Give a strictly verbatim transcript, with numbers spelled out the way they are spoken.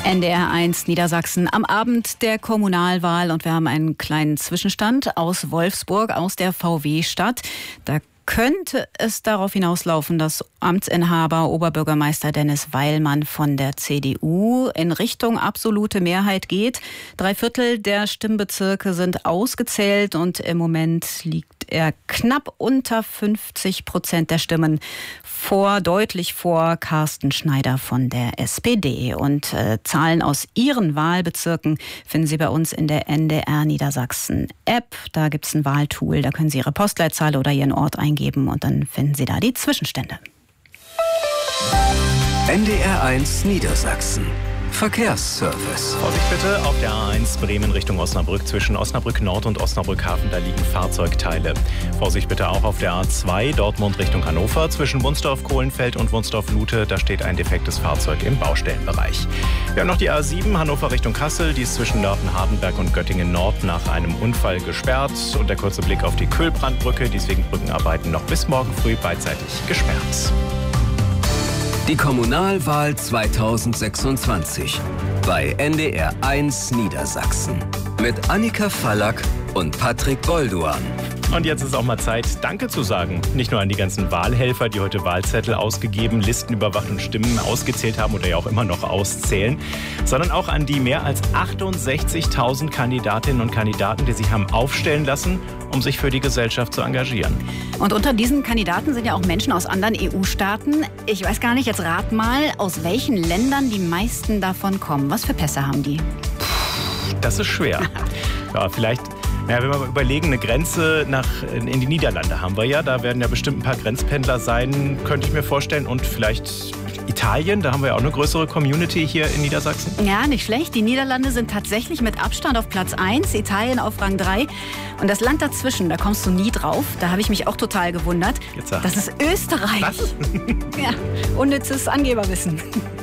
N D R eins Niedersachsen am Abend der Kommunalwahl und wir haben einen kleinen Zwischenstand aus Wolfsburg, aus der V W-Stadt. Da könnte es darauf hinauslaufen, dass Amtsinhaber Oberbürgermeister Dennis Weilmann von der C D U in Richtung absolute Mehrheit geht. Drei Viertel der Stimmbezirke sind ausgezählt und im Moment liegt er knapp unter fünfzig Prozent der Stimmen vor, deutlich vor Carsten Schneider von der S P D. Und äh, Zahlen aus Ihren Wahlbezirken finden Sie bei uns in der N D R Niedersachsen App. Da gibt es ein Wahltool, da können Sie Ihre Postleitzahl oder Ihren Ort eingeben und dann finden Sie da die Zwischenstände. N D R eins Niedersachsen. Verkehrsservice. Vorsicht bitte auf der A eins Bremen Richtung Osnabrück. Zwischen Osnabrück Nord und Osnabrück Hafen, da liegen Fahrzeugteile. Vorsicht bitte auch auf der A zwei Dortmund Richtung Hannover. Zwischen Wunsdorf-Kohlenfeld und Wunsdorf-Lute, da steht ein defektes Fahrzeug im Baustellenbereich. Wir haben noch die A sieben Hannover Richtung Kassel. Die ist zwischen Nörten-Hardenberg und Göttingen Nord nach einem Unfall gesperrt. Und der kurze Blick auf die Kühlbrandbrücke. Die ist wegen Brückenarbeiten noch bis morgen früh beidseitig gesperrt. Die Kommunalwahl zweitausendsechsundzwanzig bei N D R eins Niedersachsen mit Annika Fallack und Patrick Golduan. Und jetzt ist auch mal Zeit, Danke zu sagen. Nicht nur an die ganzen Wahlhelfer, die heute Wahlzettel ausgegeben, Listen überwacht und Stimmen ausgezählt haben oder ja auch immer noch auszählen, sondern auch an die mehr als achtundsechzigtausend Kandidatinnen und Kandidaten, die sich haben aufstellen lassen, um sich für die Gesellschaft zu engagieren. Und unter diesen Kandidaten sind ja auch Menschen aus anderen E U-Staaten. Ich weiß gar nicht, jetzt rat mal, aus welchen Ländern die meisten davon kommen. Was für Pässe haben die? Das ist schwer. Ja, vielleicht... Ja, wenn wir mal überlegen, eine Grenze nach, in die Niederlande haben wir ja. Da werden ja bestimmt ein paar Grenzpendler sein, könnte ich mir vorstellen. Und vielleicht Italien, da haben wir ja auch eine größere Community hier in Niedersachsen. Ja, nicht schlecht. Die Niederlande sind tatsächlich mit Abstand auf Platz eins, Italien auf Rang drei. Und das Land dazwischen, da kommst du nie drauf. Da habe ich mich auch total gewundert. Jetzt sag. Das ist Österreich. Was? Ja, unnützes Angeberwissen.